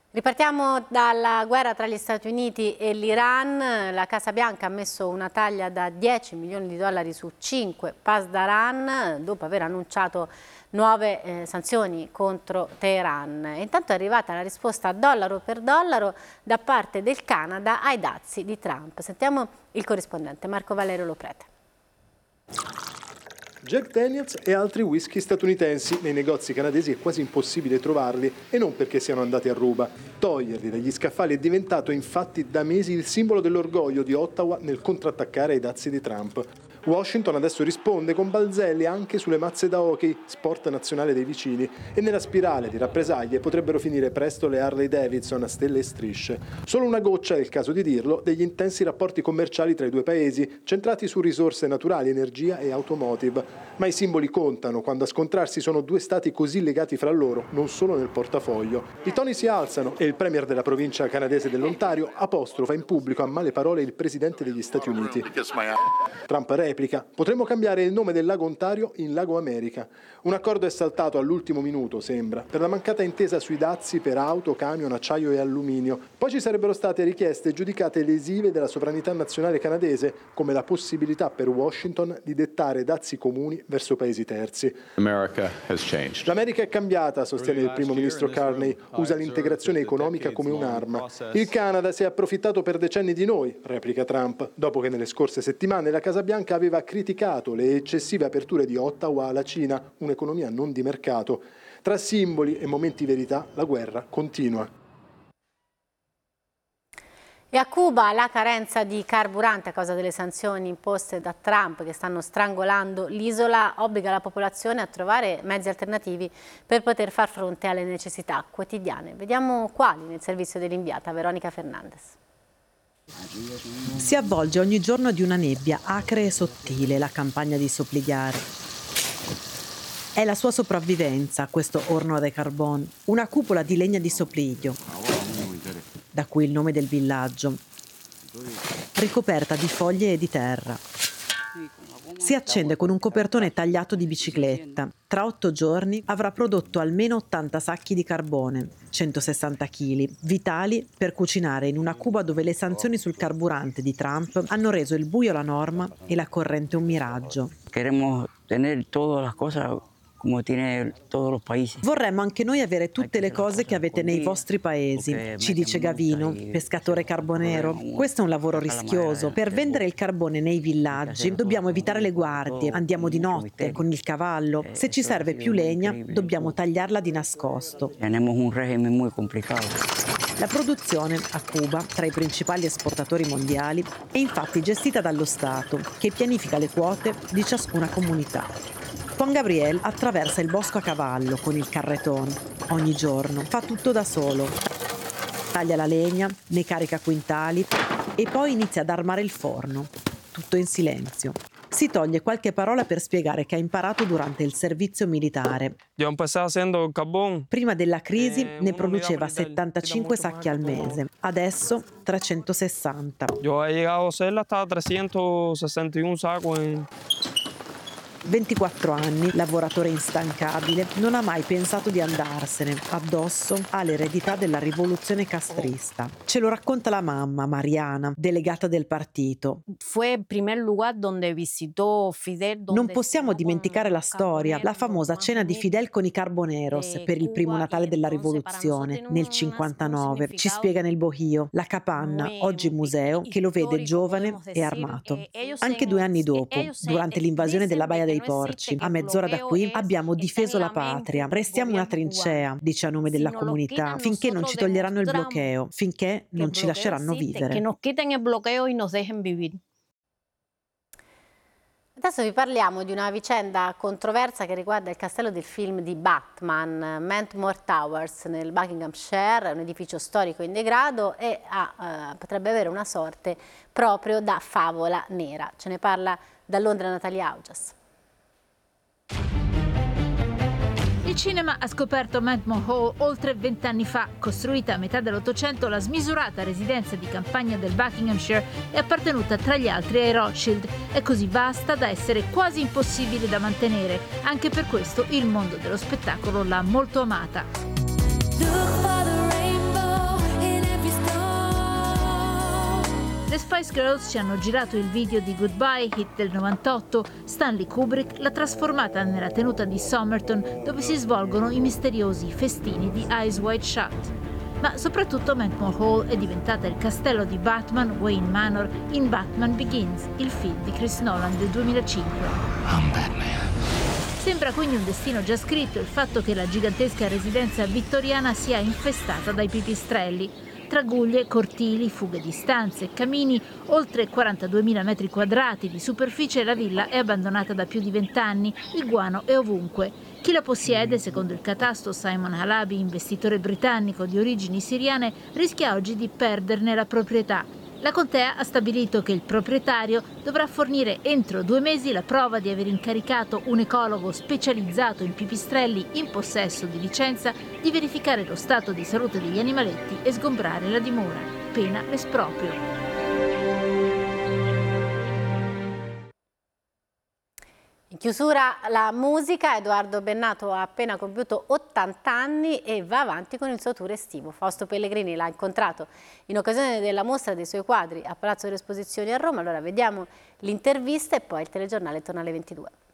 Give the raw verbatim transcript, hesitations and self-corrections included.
Ripartiamo dalla guerra tra gli Stati Uniti e l'Iran. La Casa Bianca ha messo una taglia da dieci milioni di dollari su cinque Pasdaran dopo aver annunciato nuove eh, sanzioni contro Teheran. E intanto è arrivata la risposta dollaro per dollaro da parte del Canada ai dazi di Trump. Sentiamo il corrispondente Marco Valerio Loprete. Jack Daniels e altri whisky statunitensi. Nei negozi canadesi è quasi impossibile trovarli, e non perché siano andati a ruba. Toglierli dagli scaffali è diventato infatti da mesi il simbolo dell'orgoglio di Ottawa nel contrattaccare ai dazi di Trump. Washington adesso risponde con balzelli anche sulle mazze da hockey, sport nazionale dei vicini, e nella spirale di rappresaglie potrebbero finire presto le Harley Davidson a stelle e strisce. Solo una goccia, è il caso di dirlo, degli intensi rapporti commerciali tra i due paesi, centrati su risorse naturali, energia e automotive. Ma i simboli contano quando a scontrarsi sono due stati così legati fra loro, non solo nel portafoglio. I toni si alzano e il premier della provincia canadese dell'Ontario apostrofa in pubblico a male parole il presidente degli Stati Uniti. Trump replica: potremmo cambiare il nome del lago Ontario in Lago America. Un accordo è saltato all'ultimo minuto, sembra, per la mancata intesa sui dazi per auto, camion, acciaio e alluminio. Poi ci sarebbero state richieste giudicate lesive della sovranità nazionale canadese, come la possibilità per Washington di dettare dazi comuni verso paesi terzi. L'America è cambiata, sostiene il primo ministro Carney, usa l'integrazione economica come un'arma. Il Canada si è approfittato per decenni di noi, replica Trump, dopo che nelle scorse settimane la Casa Bianca aveva criticato le eccessive aperture di Ottawa alla Cina, un'economia non di mercato. Tra simboli e momenti verità, la guerra continua. E a Cuba la carenza di carburante a causa delle sanzioni imposte da Trump, che stanno strangolando l'isola, obbliga la popolazione a trovare mezzi alternativi per poter far fronte alle necessità quotidiane. Vediamo quali nel servizio dell'inviata Veronica Fernandez. Si avvolge ogni giorno di una nebbia acre e sottile la campagna di Sopligare. È la sua sopravvivenza, questo Horno de Carbón, una cupola di legna di Sopliglio, da cui il nome del villaggio, ricoperta di foglie e di terra. Si accende con un copertone tagliato di bicicletta. Tra otto giorni avrà prodotto almeno ottanta sacchi di carbone, centosessanta chili, vitali per cucinare in una Cuba dove le sanzioni sul carburante di Trump hanno reso il buio la norma e la corrente un miraggio. Queremos tener todas las cosas come tiene tutti i paesi. Vorremmo anche noi avere tutte le cose che avete nei vostri paesi, ci dice Gavino, pescatore carbonero. Questo è un lavoro rischioso. Per vendere il carbone nei villaggi dobbiamo evitare le guardie, andiamo di notte con il cavallo. Se ci serve più legna dobbiamo tagliarla di nascosto. Abbiamo un regime molto complicato. La produzione a Cuba, tra i principali esportatori mondiali, è infatti gestita dallo Stato, che pianifica le quote di ciascuna comunità. Juan Gabriel attraversa il bosco a cavallo con il carretone. Ogni giorno fa tutto da solo. Taglia la legna, ne carica quintali e poi inizia ad armare il forno. Tutto in silenzio. Si toglie qualche parola per spiegare che ha imparato durante il servizio militare. Prima della crisi ne produceva settantacinque sacchi al mese, adesso trecentosessanta. ventiquattro anni, lavoratore instancabile, non ha mai pensato di andarsene. Addosso ha l'eredità della rivoluzione castrista. Ce lo racconta la mamma, Mariana, delegata del partito. Non possiamo dimenticare la storia, la famosa cena di Fidel con i Carboneros per il primo Natale della rivoluzione, nel cinquantanove. Ci spiega nel Bohio, la capanna, oggi museo, che lo vede giovane e armato. Anche due anni dopo, durante l'invasione della Baia dei Porci, a mezz'ora da qui, abbiamo difeso la patria. Restiamo una trincea, dice a nome della comunità, finché non ci toglieranno il bloqueo, finché non ci lasceranno vivere. Adesso vi parliamo di una vicenda controversa che riguarda il castello del film di Batman, Mantmore Towers, nel Buckinghamshire, un edificio storico in degrado e ha, eh, potrebbe avere una sorte proprio da favola nera. Ce ne parla da Londra Natalia Augias. Il cinema ha scoperto Mantmore Hall oltre vent'anni fa. Costruita a metà dell'Ottocento, la smisurata residenza di campagna del Buckinghamshire è appartenuta tra gli altri ai Rothschild. È così vasta da essere quasi impossibile da mantenere. Anche per questo il mondo dello spettacolo l'ha molto amata. Le Spice Girls ci hanno girato il video di Goodbye, hit del novantotto. Stanley Kubrick l'ha trasformata nella tenuta di Somerton, dove si svolgono i misteriosi festini di Eyes Wide Shut. Ma soprattutto Mentmore Hall è diventata il castello di Batman, Wayne Manor, in Batman Begins, il film di Chris Nolan del duemilacinque. I'm Batman. Sembra quindi un destino già scritto il fatto che la gigantesca residenza vittoriana sia infestata dai pipistrelli. Traguglie, cortili, fughe di stanze, camini, oltre quarantaduemila metri quadrati di superficie, la villa è abbandonata da più di vent'anni, il guano è ovunque. Chi la possiede, secondo il catasto Simon Halabi, investitore britannico di origini siriane, rischia oggi di perderne la proprietà. La contea ha stabilito che il proprietario dovrà fornire entro due mesi la prova di aver incaricato un ecologo specializzato in pipistrelli in possesso di licenza di verificare lo stato di salute degli animaletti e sgombrare la dimora, pena l'esproprio. In chiusura la musica. Edoardo Bennato ha appena compiuto ottanta anni e va avanti con il suo tour estivo. Fausto Pellegrini l'ha incontrato in occasione della mostra dei suoi quadri a Palazzo delle Esposizioni a Roma. Allora vediamo l'intervista e poi il telegiornale torna alle ventidue.